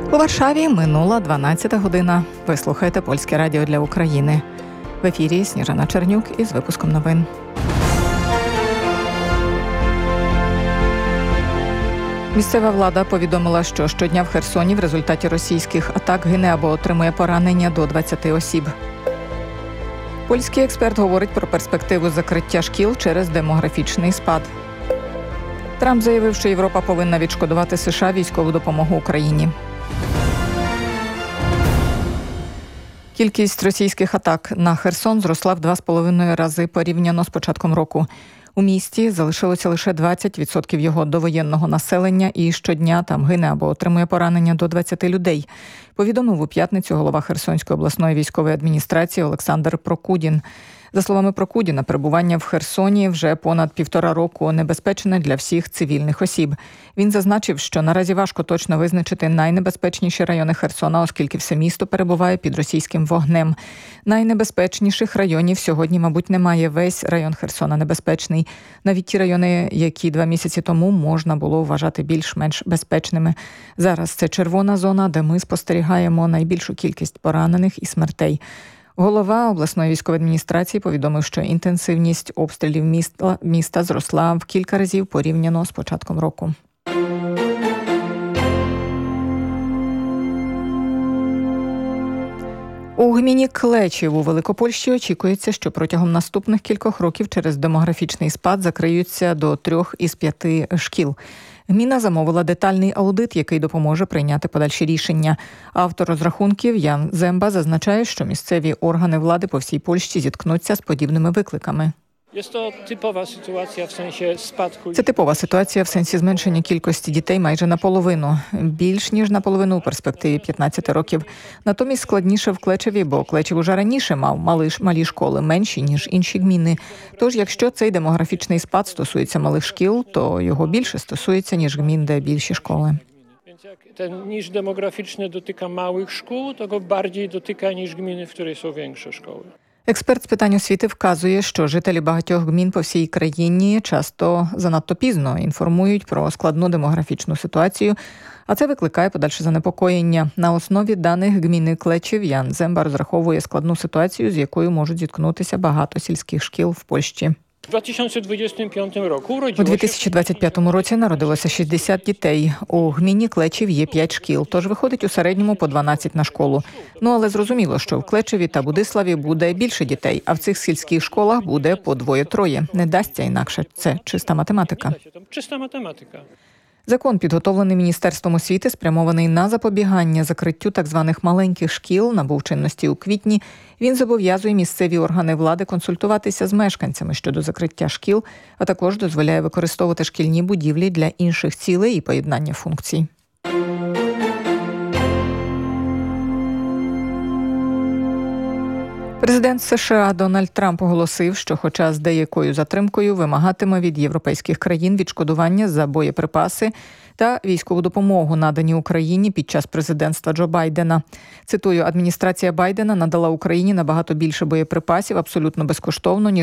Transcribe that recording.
У Варшаві минула 12 година. Ви слухаєте Польське радіо для України. В ефірі Сніжана Чернюк із випуском новин. Місцева влада повідомила, що щодня в Херсоні в результаті російських атак гине або отримує поранення до 20 осіб. Польський експерт говорить про перспективу закриття шкіл через демографічний спад. Трамп заявив, що Європа повинна відшкодувати США військову допомогу Україні. Кількість російських атак на Херсон зросла в 2,5 рази порівняно з початком року. У місті залишилося лише 20% його довоєнного населення, і щодня там гине або отримує поранення до 20 людей, повідомив у п'ятницю голова Херсонської обласної військової адміністрації Олександр Прокудін. За словами Прокудіна, перебування в Херсоні вже понад 1,5 року небезпечне для всіх цивільних осіб. Він зазначив, що наразі важко точно визначити найнебезпечніші райони Херсона, оскільки все місто перебуває під російським вогнем. Найнебезпечніших районів сьогодні, мабуть, немає. Весь район Херсона небезпечний. Навіть ті райони, які 2 місяці тому можна було вважати більш-менш безпечними. Зараз це червона зона, де ми спостерігаємо найбільшу кількість поранених і смертей. Голова обласної військової адміністрації повідомив, що інтенсивність обстрілів міста зросла в кілька разів порівняно з початком року. У гміні Клечів у Великопольщі очікується, що протягом наступних кількох років через демографічний спад закриються до 3 із 5 шкіл. Гміна замовила детальний аудит, який допоможе прийняти подальші рішення. Автор розрахунків Ян Земба зазначає, що місцеві органи влади по всій Польщі зіткнуться з подібними викликами. Це типова ситуація в сенсі зменшення кількості дітей майже наполовину. Більш ніж наполовину у перспективі 15 років. Натомість складніше в Клечеві, бо Клечів уже раніше мав малі школи, менші, ніж інші гміни. Тож, якщо цей демографічний спад стосується малих шкіл, то його більше стосується, ніж гмін, де більші школи. Ніж демографічне дотика малих шкіл, то його більше дотика, ніж гміни, в яких є більші школи. Експерт з питань освіти вказує, що жителі багатьох гмін по всій країні часто занадто пізно інформують про складну демографічну ситуацію, а це викликає подальше занепокоєння. На основі даних гміни Клечів Ян Земба розраховує складну ситуацію, з якою можуть зіткнутися багато сільських шкіл в Польщі. У 2025 році народилося 60 дітей. У гміні Клечів є 5 шкіл, тож виходить у середньому по 12 на школу. Але зрозуміло, що в Клечеві та Будиславі буде більше дітей, а в цих сільських школах буде по 2-3. Не дасться інакше. Це чиста математика. Закон, підготовлений Міністерством освіти, спрямований на запобігання закриттю так званих маленьких шкіл, набув чинності у квітні. Він зобов'язує місцеві органи влади консультуватися з мешканцями щодо закриття шкіл, а також дозволяє використовувати шкільні будівлі для інших цілей і поєднання функцій. Президент США Дональд Трамп оголосив, що хоча з деякою затримкою вимагатиме від європейських країн відшкодування за боєприпаси та військову допомогу, надані Україні під час президентства Джо Байдена. Цитую, адміністрація Байдена надала Україні набагато більше боєприпасів абсолютно безкоштовно, ніж